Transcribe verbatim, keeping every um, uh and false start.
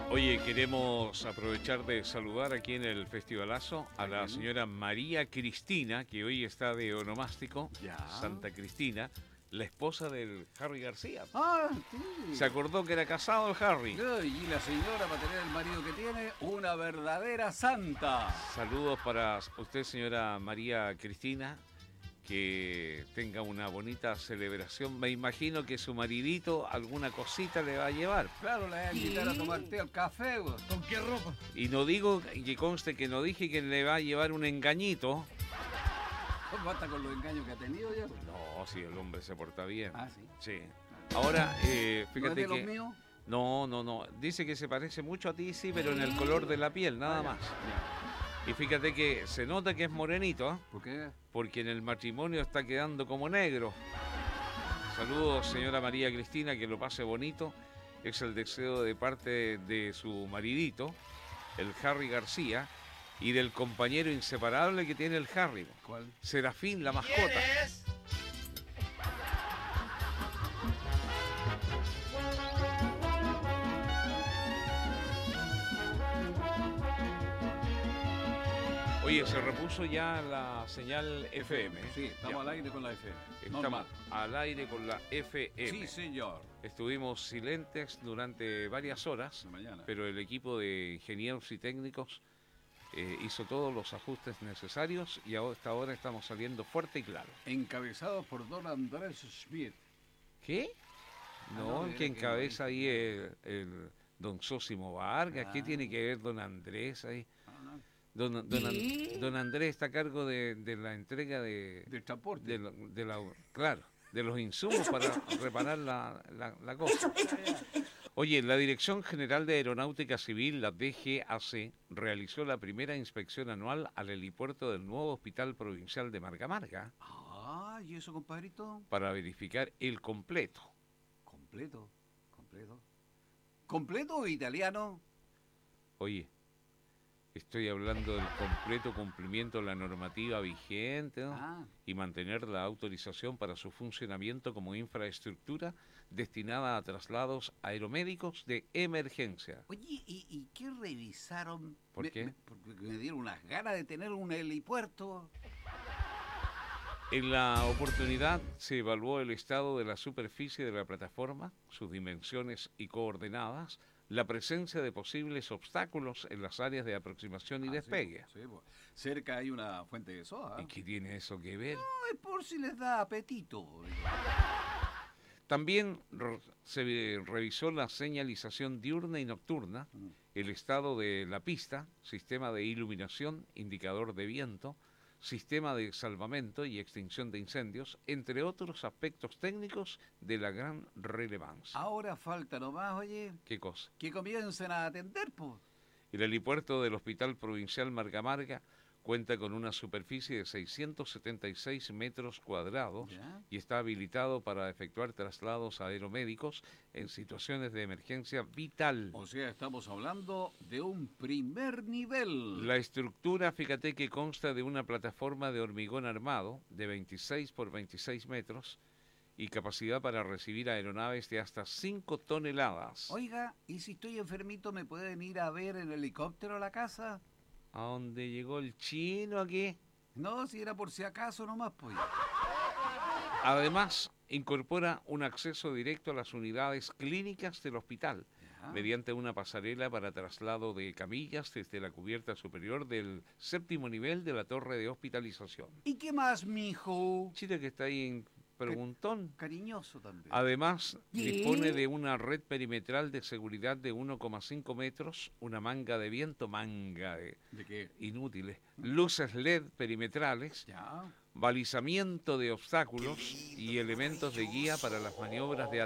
Oye, queremos aprovechar de saludar aquí en el Festivalazo a la señora María Cristina, que hoy está de onomástico, Ya. Santa Cristina, la esposa del Harry García. Ah, sí. Se acordó que era casado el Harry. Y la señora, para tener el marido que tiene, una verdadera santa. Saludos para usted, señora María Cristina, que tenga una bonita celebración. Me imagino que su maridito alguna cosita le va a llevar. Claro, le voy a invitar a tomar té al café, güey. ¿Con qué ropa? Y no digo, que conste que no dije que le va a llevar un engañito. Basta con los engaños que ha tenido ya. No, si el hombre se porta bien. Ah, sí. Sí. Ahora, eh, ¿No es fíjate de los que... míos? No, no, no. Dice que se parece mucho a ti, sí, pero en el color de la piel, nada Ah, ya. más. Ya. Y fíjate que se nota que es morenito, ¿eh? ¿Por qué? Porque en el matrimonio está quedando como negro. Saludos, señora María Cristina, que lo pase bonito. Es el deseo de parte de su maridito, el Harry García, y del compañero inseparable que tiene el Harry, ¿Cuál? Serafín, la mascota. Oye, se repuso ya la señal F M. Sí, estamos Ya. al aire con la F M. Estamos Normal. al aire con la F M. Sí, señor. Estuvimos silentes durante varias horas, De mañana. pero el equipo de ingenieros y técnicos eh, hizo todos los ajustes necesarios y a esta hora estamos saliendo fuerte y claro. Encabezados por don Andrés Schmidt. ¿Qué? Ah, No, no, el era que que no encabeza dijo. ahí el, el don Sósimo Vargas. ¿Qué Ah. tiene que ver don Andrés ahí? Ah, no. Don, don, An- don Andrés está a cargo de, de la entrega de, Del transporte. de, la- de la, claro, de los insumos para reparar la, la, la cosa. Oye, la Dirección General de Aeronáutica Civil, la D G A C, realizó la primera inspección anual al helipuerto del nuevo Hospital Provincial de Marga Marga Ah, ¿y eso, compadrito? para verificar el completo. Completo, completo. ¿Completo o italiano? Oye, estoy hablando del completo cumplimiento de la normativa vigente, ¿no? Ah, Y mantener la autorización para su funcionamiento como infraestructura destinada a traslados aeromédicos de emergencia. oye, ¿y, y qué revisaron? ¿Por Me- qué? me- porque me dieron unas ganas de tener un helipuerto. En la oportunidad se evaluó el estado de la superficie de la plataforma, sus dimensiones y coordenadas, la presencia de posibles obstáculos en las áreas de aproximación y Ah, despegue. Sí, sí, po. Cerca hay una fuente de soda. ¿Y qué tiene eso que ver? No, es por si les da apetito. También re- se revisó la señalización diurna y nocturna, Mm. el estado de la pista, sistema de iluminación, indicador de viento, sistema de salvamento y extinción de incendios, entre otros aspectos técnicos de la gran relevancia. Ahora falta nomás, oye, ¿Qué cosa? que comiencen a atender, pues. El helipuerto del Hospital Provincial Marga Marga cuenta con una superficie de seiscientos setenta y seis metros cuadrados ¿Ya? y está habilitado para efectuar traslados aeromédicos en situaciones de emergencia vital. O sea, estamos hablando de un primer nivel. La estructura, fíjate que consta de una plataforma de hormigón armado de veintiséis por veintiséis metros y capacidad para recibir aeronaves de hasta cinco toneladas. Oiga, ¿y si estoy enfermito me pueden ir a ver en helicóptero a la casa? ¿A dónde llegó el chino aquí? No, si era por si acaso nomás, pues. Además, incorpora un acceso directo a las unidades clínicas del hospital, Ya. mediante una pasarela para traslado de camillas desde la cubierta superior del séptimo nivel de la torre de hospitalización. ¿Y qué más, mijo? Chile que está ahí en Preguntón. Cariñoso también. Además, ¿Qué? dispone de una red perimetral de seguridad de uno coma cinco metros, una manga de viento, manga de ¿De qué? inútiles, luces L E D perimetrales, Ya. balizamiento de obstáculos y elementos de guía para las maniobras de